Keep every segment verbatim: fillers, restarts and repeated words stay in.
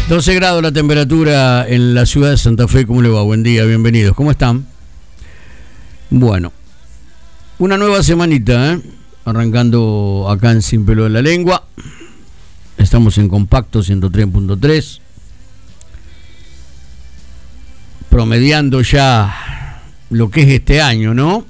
doce grados la temperatura en la ciudad de Santa Fe. ¿Cómo le va? Buen día, bienvenidos. ¿Cómo están? Bueno, una nueva semanita, ¿eh? Arrancando acá en Sin Pelo en la Lengua. Estamos en Compacto ciento tres punto tres. Promediando ya lo que es este año, ¿no?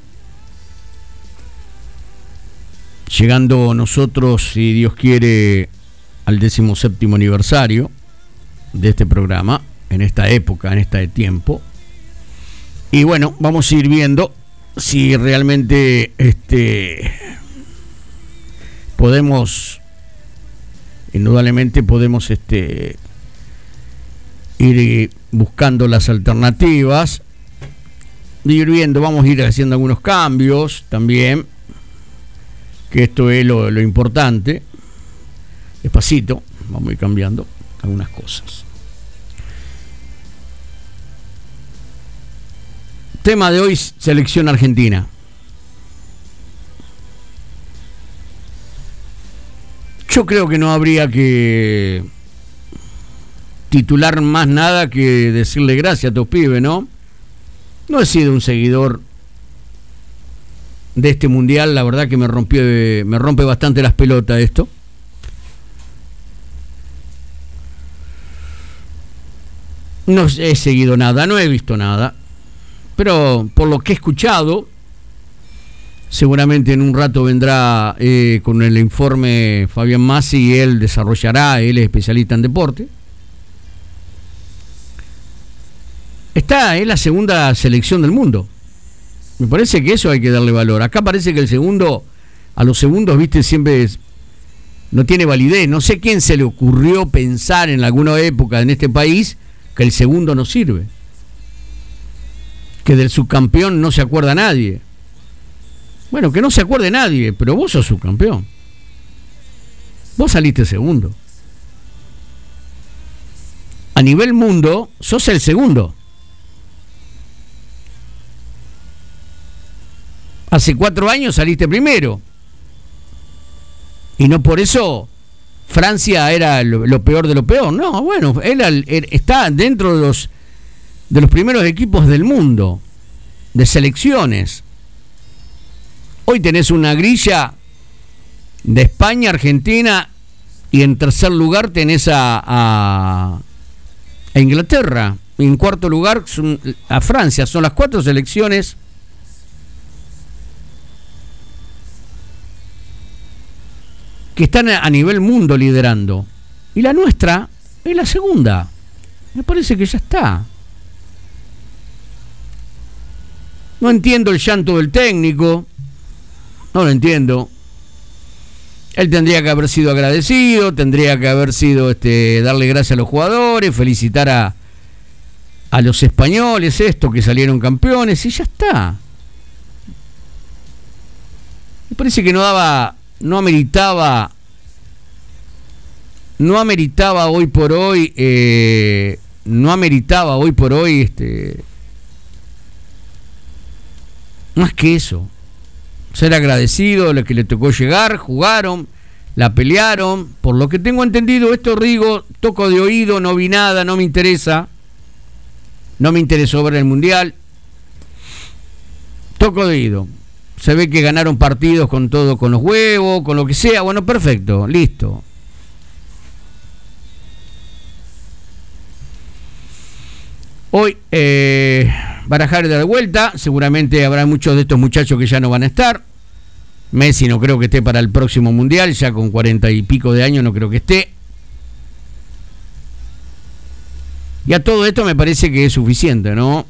Llegando nosotros, si Dios quiere, al décimo séptimo aniversario de este programa, en esta época, en este tiempo. Y bueno, vamos a ir viendo si realmente este podemos, indudablemente podemos este ir buscando las alternativas, ir viendo, vamos a ir haciendo algunos cambios también, que esto es lo, lo importante. Despacito, vamos a ir cambiando algunas cosas. Tema de hoy, selección argentina. Yo creo que no habría que titular más nada que decirle gracias a tus pibes, ¿no? No he sido un seguidor de este mundial, la verdad que me rompió, me rompe bastante las pelotas esto. No he seguido nada, no he visto nada, pero por lo que he escuchado, seguramente en un rato vendrá eh, con el informe Fabián Massi y él desarrollará, él es especialista en deporte. Esta es la segunda selección del mundo. Me parece que eso hay que darle valor. Acá parece que el segundo, a los segundos, viste, siempre es, no tiene validez. No sé quién se le ocurrió pensar en alguna época en este país que el segundo no sirve, que del subcampeón no se acuerda nadie. Bueno, que no se acuerde nadie, pero vos sos subcampeón, vos saliste segundo. A nivel mundo sos el segundo. Hace cuatro años saliste primero y no por eso Francia era lo, lo peor de lo peor. No, bueno, él, él, él está dentro de los de los primeros equipos del mundo de selecciones. Hoy tenés una grilla de España, Argentina y en tercer lugar tenés a, a, a Inglaterra. En cuarto lugar son, a Francia. Son las cuatro selecciones que están a nivel mundo liderando. Y la nuestra es la segunda. Me parece que ya está. No entiendo el llanto del técnico. No lo entiendo. Él tendría que haber sido agradecido, tendría que haber sido este, darle gracias a los jugadores, felicitar a, a los españoles, esto, que salieron campeones, y ya está. Me parece que no daba... no ameritaba no ameritaba hoy por hoy eh, no ameritaba hoy por hoy este más que eso, ser agradecido a lo que le tocó llegar. Jugaron, la pelearon, por lo que tengo entendido. Esto, Rigo, toco de oído, no vi nada, no me interesa, no me interesó ver el mundial, toco de oído. Se ve que ganaron partidos con todo, con los huevos, con lo que sea. Bueno, perfecto, listo. Hoy eh, Barajar de vuelta. Seguramente habrá muchos de estos muchachos que ya no van a estar. Messi no creo que esté para el próximo mundial. Ya con cuarenta y pico de años no creo que esté. Y a todo esto me parece que es suficiente, ¿no?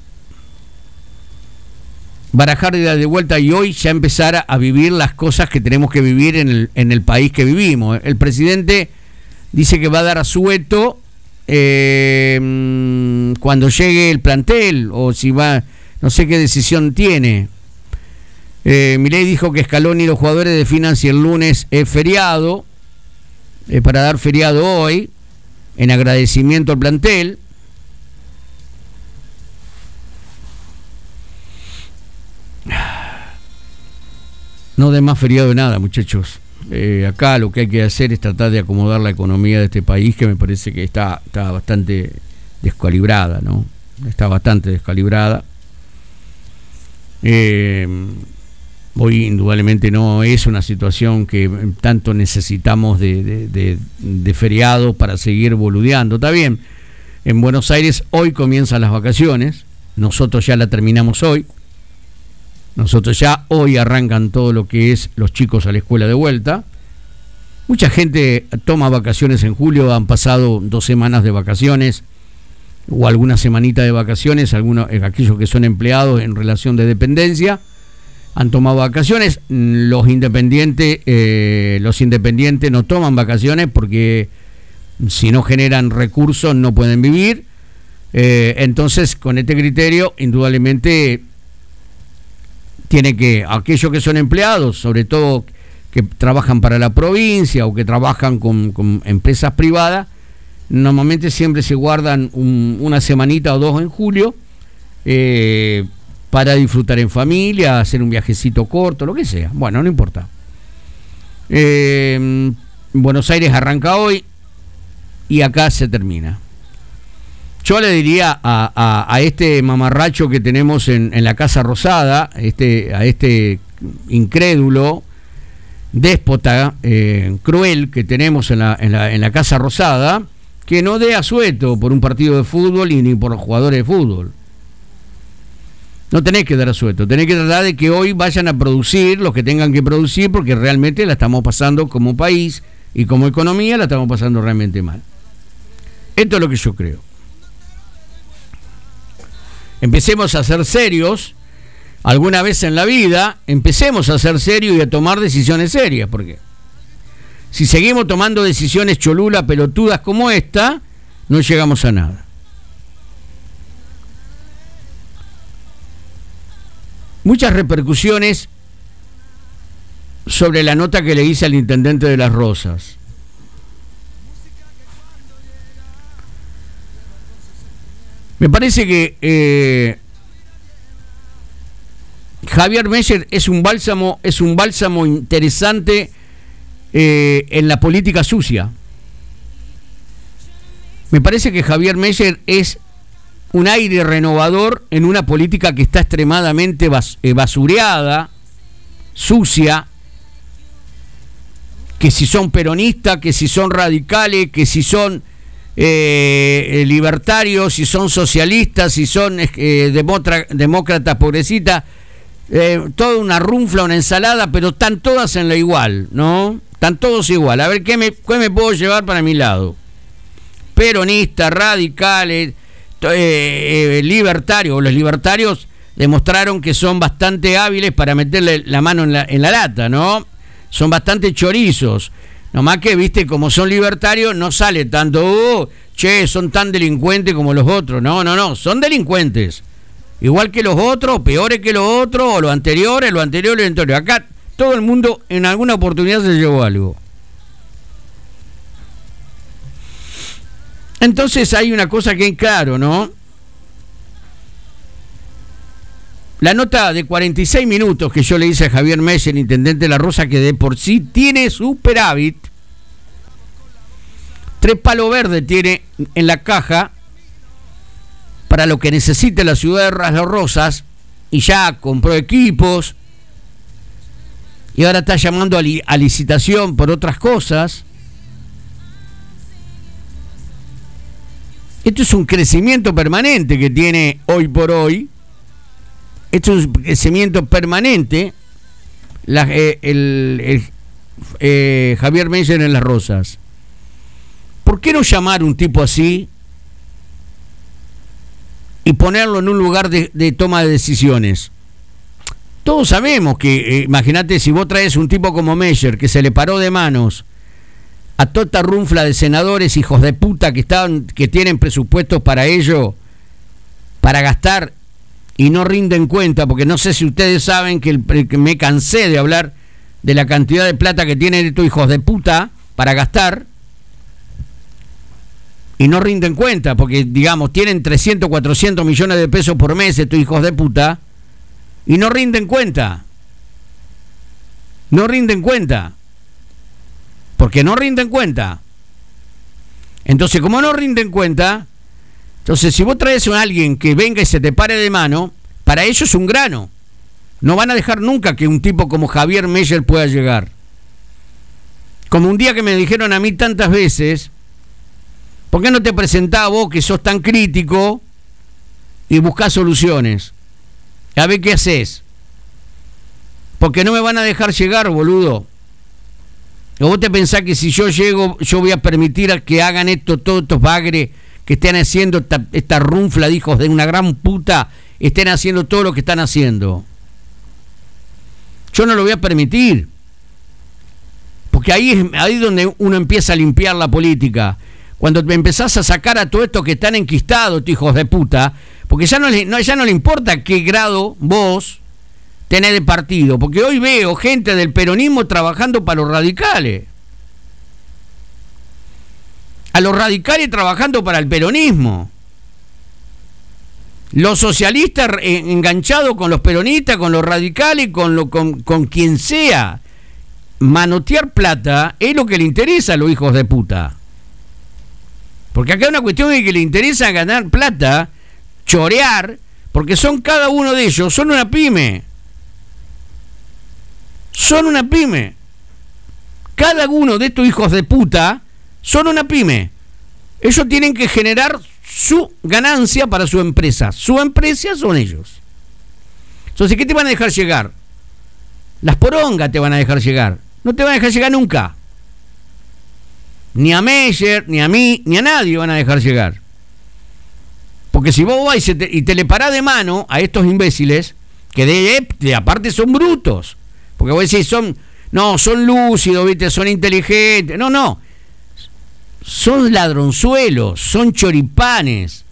Barajar de vuelta y hoy ya empezar a vivir las cosas que tenemos que vivir en el, en el país que vivimos. El presidente dice que va a dar asueto eh, cuando llegue el plantel, o si va, no sé qué decisión tiene. Eh, Milei dijo que Scaloni y los jugadores definan si el lunes es feriado, eh, para dar feriado hoy, en agradecimiento al plantel. No de más feriado de nada, muchachos. Eh, acá lo que hay que hacer es tratar de acomodar la economía de este país, que me parece que está, está bastante descalibrada, ¿no? Está bastante descalibrada. Eh, hoy indudablemente no es una situación que tanto necesitamos de, de, de, de feriado para seguir boludeando. Está bien, en Buenos Aires hoy comienzan las vacaciones, nosotros ya la terminamos hoy. Nosotros ya hoy arrancan todo lo que es los chicos a la escuela de vuelta. Mucha gente toma vacaciones en julio, han pasado dos semanas de vacaciones o alguna semanita de vacaciones, algunos, aquellos que son empleados en relación de dependencia han tomado vacaciones. Los independientes, eh, los independientes no toman vacaciones porque si no generan recursos no pueden vivir. Eh, entonces, con este criterio, indudablemente tiene que, aquellos que son empleados, sobre todo que trabajan para la provincia o que trabajan con, con empresas privadas, normalmente siempre se guardan un, una semanita o dos en julio eh, para disfrutar en familia, hacer un viajecito corto, lo que sea. Bueno, no importa. Eh, Buenos Aires arranca hoy y acá se termina. Yo le diría a, a, a este mamarracho que tenemos en, en la Casa Rosada, este, a este incrédulo, déspota, eh, cruel que tenemos en la, en, la, en la Casa Rosada, que no dé asueto por un partido de fútbol y ni por los jugadores de fútbol. No tenés que dar asueto, tenés que tratar de que hoy vayan a producir los que tengan que producir, porque realmente la estamos pasando como país y como economía la estamos pasando realmente mal. Esto es lo que yo creo. Empecemos a ser serios, alguna vez en la vida, empecemos a ser serios y a tomar decisiones serias, porque si seguimos tomando decisiones cholulas, pelotudas como esta, no llegamos a nada. Muchas repercusiones sobre la nota que le hice al intendente de Las Rosas. Me parece que eh, Javier Meyer es un bálsamo, es un bálsamo interesante eh, en la política sucia. Me parece que Javier Meyer es un aire renovador en una política que está extremadamente bas, eh, basureada, sucia, que si son peronistas, que si son radicales, que si son Eh, libertarios, si son socialistas, si son eh, demotra, demócratas progresistas, eh, toda una runfla, una ensalada, pero están todas en la igual, ¿no? Están todos igual. A ver, ¿qué me, qué me puedo llevar para mi lado? Peronistas, radicales, eh, eh, libertarios. Los libertarios demostraron que son bastante hábiles para meterle la mano en la, en la lata, ¿no? Son bastante chorizos. Nomás que, viste, como son libertarios, no sale tanto, oh, che, son tan delincuentes como los otros. No, no, no, son delincuentes. Igual que los otros, peores que los otros, o los anteriores, los anteriores, los anteriores. Acá todo el mundo en alguna oportunidad se llevó algo. Entonces hay una cosa que es claro, ¿no? La nota de cuarenta y seis minutos que yo le hice a Javier Meyer, intendente de La Rosa, que de por sí tiene superávit, tres palos verdes tiene en la caja para lo que necesite la ciudad de Las Rosas, y ya compró equipos, y ahora está llamando a, li- a licitación por otras cosas. Esto es un crecimiento permanente que tiene hoy por hoy. Esto es un crecimiento permanente, la, eh, el, el eh, Javier Meyer en Las Rosas. ¿Por qué no llamar a un tipo así y ponerlo en un lugar de, de toma de decisiones? Todos sabemos que, eh, imagínate, si vos traes un tipo como Meyer, que se le paró de manos a toda esta runfla de senadores hijos de puta que, están, que tienen presupuestos para ello, para gastar, y no rinden cuenta, porque no sé si ustedes saben que, el, que me cansé de hablar de la cantidad de plata que tienen estos hijos de puta para gastar, y no rinden cuenta, porque digamos, tienen trescientos, cuatrocientos millones de pesos por mes estos hijos de puta, y no rinden cuenta. No rinden cuenta. porque no rinden cuenta. Entonces, como no rinden cuenta, entonces si vos traes a alguien que venga y se te pare de mano, para ellos es un grano. No van a dejar nunca que un tipo como Javier Meyer pueda llegar. Como un día que me dijeron a mí tantas veces, ¿por qué no te presentás vos que sos tan crítico y buscás soluciones? A ver qué haces. Porque no me van a dejar llegar, boludo. ¿O vos te pensás que si yo llego, yo voy a permitir a que hagan esto, todos estos bagres que estén haciendo esta, esta runfla de hijos de una gran puta, estén haciendo todo lo que están haciendo? Yo no lo voy a permitir. Porque ahí es ahí donde uno empieza a limpiar la política. Cuando te empezás a sacar a todos estos que están enquistados, hijos de puta, porque ya no, le, no, ya no le importa qué grado vos tenés de partido, porque hoy veo gente del peronismo trabajando para los radicales. A los radicales trabajando para el peronismo. Los socialistas enganchados con los peronistas, con los radicales, con, lo, con, con quien sea. Manotear plata es lo que le interesa a los hijos de puta. Porque acá hay una cuestión de que le interesa ganar plata, chorear, porque son cada uno de ellos, son una pyme. Son una pyme. Cada uno de estos hijos de puta son una pyme. Ellos tienen que generar su ganancia para su empresa. Su empresa son ellos. Entonces, ¿qué te van a dejar llegar? Las porongas te van a dejar llegar. No te van a dejar llegar nunca. Ni a Meyer, ni a mí, ni a nadie van a dejar llegar. Porque si vos vas y te, y te le parás de mano a estos imbéciles, que de, de aparte son brutos, porque vos decís, son, no, son lúcidos, ¿viste? Son inteligentes. No, no. Son ladronzuelos, son choripanes.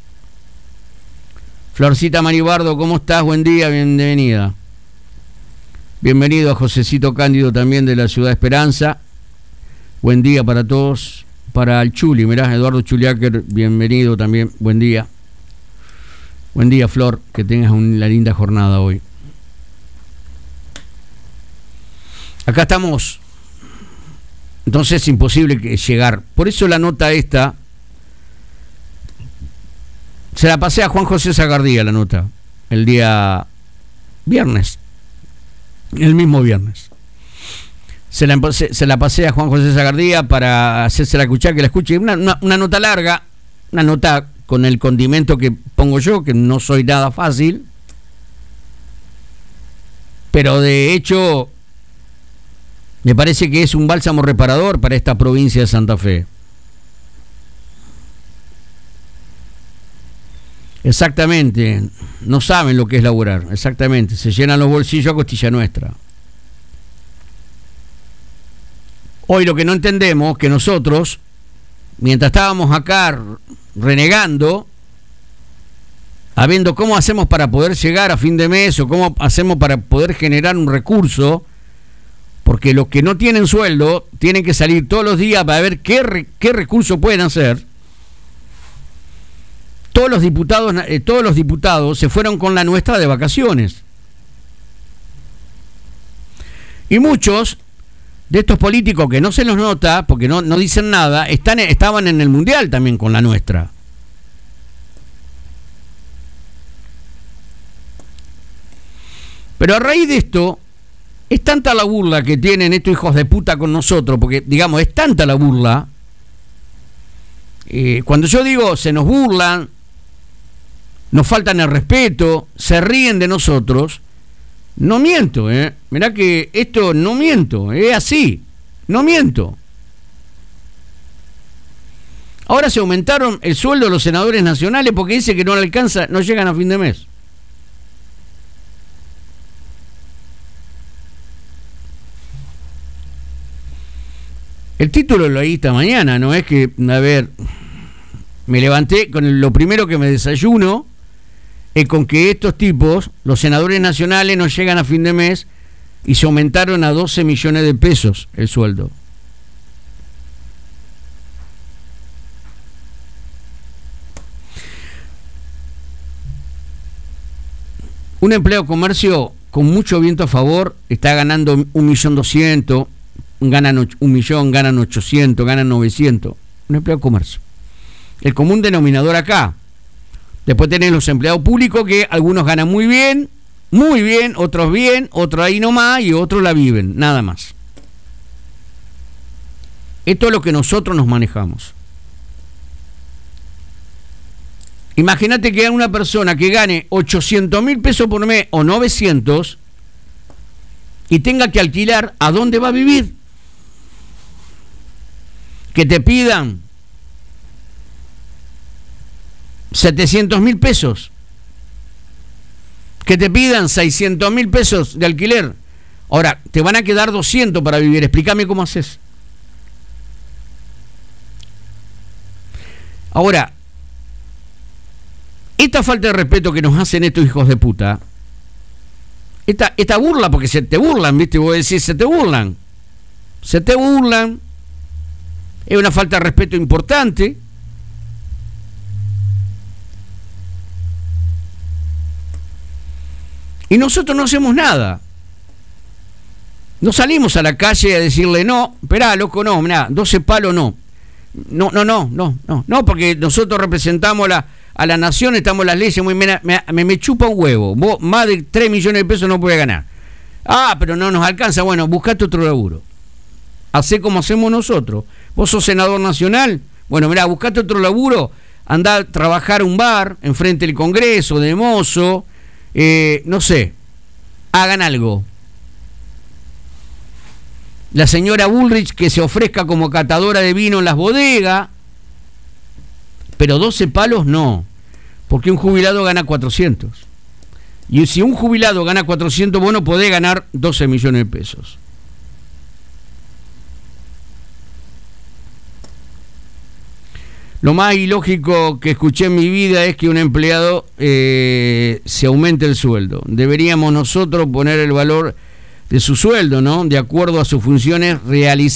Florcita Maribardo, ¿cómo estás? Buen día, bienvenida. Bienvenido a Josecito Cándido también de la Ciudad Esperanza. Buen día para todos. Para el Chuli, mirá, Eduardo Chuliáquer, bienvenido también. Buen día. Buen día, Flor, que tengas una linda jornada hoy. Acá estamos. Entonces es imposible llegar. Por eso la nota esta se la pasé a Juan José Sagardía, la nota, el día viernes. El mismo viernes. Se la, se, se la pasé a Juan José Sagardía para hacérsela escuchar, que la escuche. Una, una, una nota larga, una nota con el condimento que pongo yo, que no soy nada fácil. Pero de hecho, me parece que es un bálsamo reparador para esta provincia de Santa Fe. Exactamente, no saben lo que es laburar, exactamente, se llenan los bolsillos a costilla nuestra. Hoy lo que no entendemos, que nosotros, mientras estábamos acá renegando, a viendo cómo hacemos para poder llegar a fin de mes o cómo hacemos para poder generar un recurso, porque los que no tienen sueldo tienen que salir todos los días para ver qué, re, qué recurso pueden hacer. Todos los diputados, eh, todos los diputados se fueron con la nuestra de vacaciones. Y muchos de estos políticos que no se los nota, porque no, no dicen nada, están, estaban en el Mundial también con la nuestra. Pero a raíz de esto, es tanta la burla que tienen estos hijos de puta con nosotros, porque, digamos, es tanta la burla. Eh, cuando yo digo se nos burlan, nos faltan el respeto, se ríen de nosotros, no miento, ¿eh? Mirá que esto no miento, es así, no miento. Ahora se aumentaron el sueldo de los senadores nacionales porque dice que no le alcanza, no llegan a fin de mes. El título lo leí esta mañana, no es que, a ver, me levanté con el, lo primero que me desayuno es con que estos tipos, los senadores nacionales, no llegan a fin de mes y se aumentaron a doce millones de pesos el sueldo. Un empleado de comercio con mucho viento a favor está ganando un millón doscientos, ganan un millón, ganan ochocientos, ganan novecientos. Un empleado de comercio. El común denominador acá. Después tenés los empleados públicos que algunos ganan muy bien, muy bien, otros bien, otros ahí nomás y otros la viven, nada más. Esto es lo que nosotros nos manejamos. Imagínate que hay una persona que gane ochocientos mil pesos por mes o novecientos y tenga que alquilar, ¿a dónde va a vivir? Que te pidan setecientos mil pesos, que te pidan seiscientos mil pesos de alquiler. Ahora, te van a quedar doscientos para vivir. Explícame cómo haces. Ahora, esta falta de respeto que nos hacen estos hijos de puta, esta, esta burla, porque se te burlan, ¿viste? Vos decís, se te burlan. Se te burlan. Es una falta de respeto importante. Y nosotros no hacemos nada. No salimos a la calle a decirle, no, esperá, loco, no, mirá, doce palos no. No, no, no, no, no, no, porque nosotros representamos la, a la nación, estamos en las leyes, muy, me, me, me chupa un huevo. Vos más de tres millones de pesos no podés ganar. Ah, pero no nos alcanza. Bueno, buscate otro laburo. Hacé como hacemos nosotros. Vos sos senador nacional. Bueno, mirá, buscate otro laburo. Andá a trabajar un bar enfrente del Congreso, de mozo. Eh, no sé, hagan algo. La señora Bullrich que se ofrezca como catadora de vino en las bodegas, pero doce palos no, porque un jubilado gana cuatrocientos. Y si un jubilado gana cuatrocientos, vos no podés ganar doce millones de pesos. Lo más ilógico que escuché en mi vida es que un empleado eh, se aumente el sueldo. Deberíamos nosotros poner el valor de su sueldo, ¿no? De acuerdo a sus funciones realizadas.